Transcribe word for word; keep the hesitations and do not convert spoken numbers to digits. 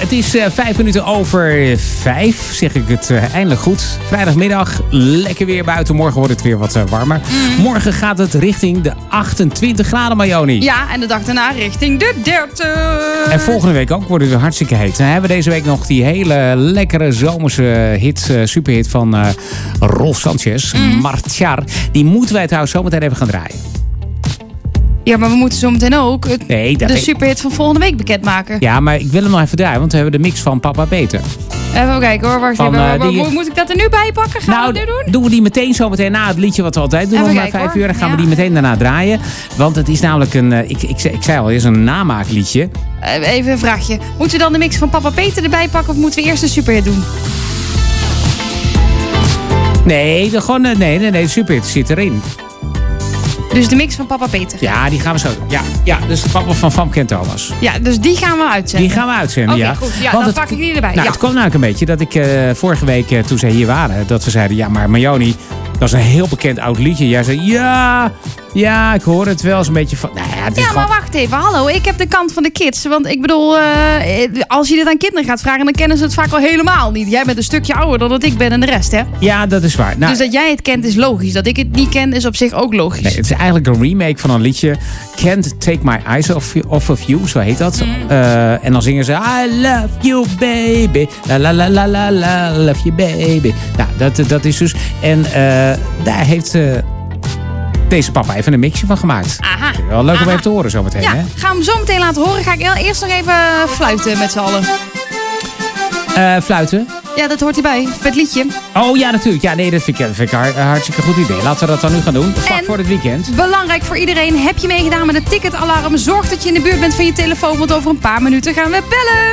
het is uh, vijf minuten over vijf. Zeg ik het uh, eindelijk goed. Vrijdagmiddag, lekker weer buiten. Morgen wordt het weer wat uh, warmer. Mm. Morgen gaat het richting de achtentwintig graden, Marjoni. Ja, en de dag daarna richting de dertig. En volgende week ook wordt het hartstikke heet. Dan hebben we deze week nog die hele lekkere zomerse hit, uh, superhit van uh, Rolf Sanchez. Mm. Marchar. Die moeten wij trouwens zo meteen even gaan draaien. Ja, maar we moeten zo meteen ook het, nee, de superhit van volgende week bekendmaken. Ja, maar ik wil hem nog even draaien, want we hebben de mix van Papa Peter. Even kijken hoor, wacht van, even. Uh, die... Moet ik dat er nu bij pakken? Gaan nou, we het nu doen? Doen we die meteen zo meteen na het liedje wat we altijd doen om vijf uur. Dan gaan ja. we die meteen daarna draaien. Want het is namelijk een, uh, ik, ik, ik zei al, het is een namaakliedje. Uh, even een vraagje. Moeten we dan de mix van Papa Peter erbij pakken of moeten we eerst de superhit doen? Nee, de, gewoon, uh, nee, nee, nee, de superhit zit erin. Dus de mix van Papa Peter. Ja, die gaan we zo doen. Ja, ja, dus de papa van Famke en Thomas. Ja, dus die gaan we uitzenden. Die gaan we uitzenden, okay, ja. Goed. Ja, want dan het, pak ik die erbij. Nou, ja. Het kwam namelijk een beetje dat ik uh, vorige week, uh, toen zij hier waren, dat we zeiden, ja, maar Marjoni, dat is een heel bekend oud liedje. Jij zei, ja, ja, ik hoor het wel eens een beetje van... Nou ja, het is ja, gewoon... maar wacht even. Hallo, ik heb de kant van de kids. Want ik bedoel, uh, als je dit aan kinderen gaat vragen, dan kennen ze het vaak al helemaal niet. Jij bent een stukje ouder dan dat ik ben en de rest, hè? Ja, dat is waar. Nou, dus dat jij het kent is logisch. Dat ik het niet ken is op zich ook logisch. Nee, het is eigenlijk een remake van een liedje. Can't Take My Eyes Off, off of You, zo heet dat. Mm. Uh, en dan zingen ze I love you baby. La la la la la la, love you baby. Nou, dat, dat is dus... En uh, daar heeft... Uh, deze papa even een mixje van gemaakt. Aha. Wel leuk Aha. om even te horen zometeen. Ja, hè? ga hem zo meteen laten horen. Ga ik eerst nog even fluiten met z'n allen. Uh, fluiten? Ja, dat hoort hierbij. Het liedje. Oh ja, natuurlijk. Ja, nee, dat vind ik, vind ik een hartstikke goed idee. Laten we dat dan nu gaan doen. Vlak en voor het weekend. Belangrijk voor iedereen. Heb je meegedaan met het ticketalarm? Zorg dat je in de buurt bent van je telefoon. Want over een paar minuten gaan we bellen.